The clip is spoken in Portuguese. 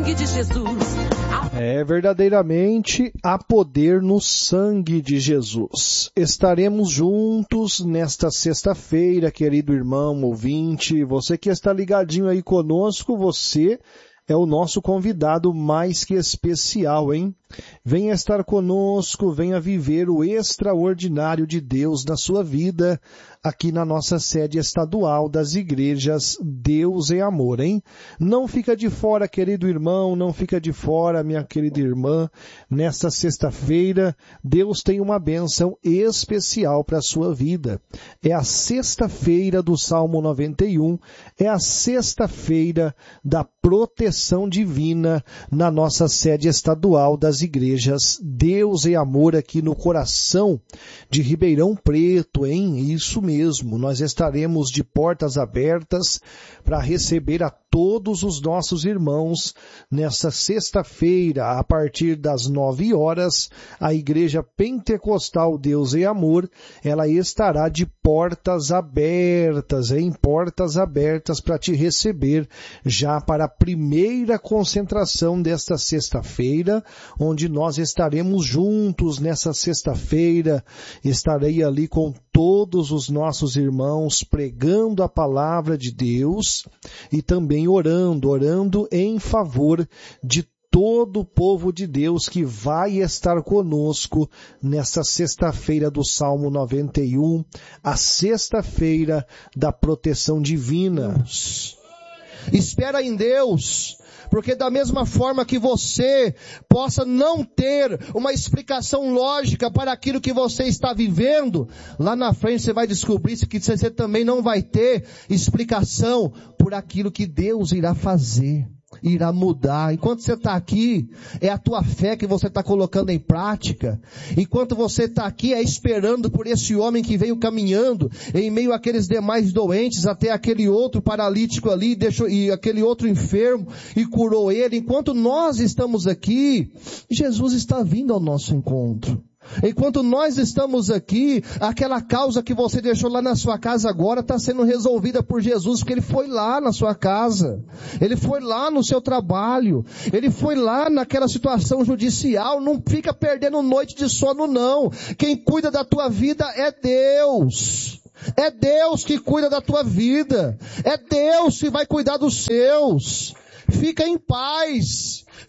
sangue de Jesus. Verdadeiramente há poder no sangue de Jesus. Estaremos juntos nesta sexta-feira, querido irmão, ouvinte. Você que está ligadinho aí conosco, você é o nosso convidado mais que especial, hein? Venha estar conosco, venha viver o extraordinário de Deus na sua vida, aqui na nossa sede estadual das igrejas Deus é Amor, hein? Não fica de fora, querido irmão, não fica de fora, minha querida irmã. Nesta sexta-feira, Deus tem uma bênção especial para a sua vida. É a sexta-feira do Salmo 91, é a sexta-feira da proteção divina na nossa sede estadual das igrejas Deus é Amor aqui no coração de Ribeirão Preto, hein? Isso mesmo, nós estaremos de portas abertas para receber a todos os nossos irmãos nesta sexta-feira, a partir das 9 horas, a Igreja Pentecostal Deus é Amor, ela estará de portas abertas, hein? Portas abertas para te receber já para a primeira concentração desta sexta-feira, onde nós estaremos juntos nessa sexta-feira. Estarei ali com todos os nossos irmãos pregando a palavra de Deus e também orando em favor de todo o povo de Deus que vai estar conosco nesta sexta-feira do Salmo 91, a sexta-feira da proteção divina. Espera em Deus, porque da mesma forma que você possa não ter uma explicação lógica para aquilo que você está vivendo, lá na frente você vai descobrir que você também não vai ter explicação por aquilo que Deus irá fazer, irá mudar. Enquanto você está aqui, é a tua fé que você está colocando em prática. Enquanto você está aqui, é esperando por esse homem que veio caminhando em meio àqueles demais doentes, até aquele outro paralítico ali, e aquele outro enfermo, e curou ele. Enquanto nós estamos aqui, Jesus está vindo ao nosso encontro. Enquanto nós estamos aqui, aquela causa que você deixou lá na sua casa agora está sendo resolvida por Jesus, porque Ele foi lá na sua casa, Ele foi lá no seu trabalho, Ele foi lá naquela situação judicial. Não fica perdendo noite de sono não. Quem cuida da tua vida é Deus. É Deus que cuida da tua vida. É Deus que vai cuidar dos seus. Fica em paz.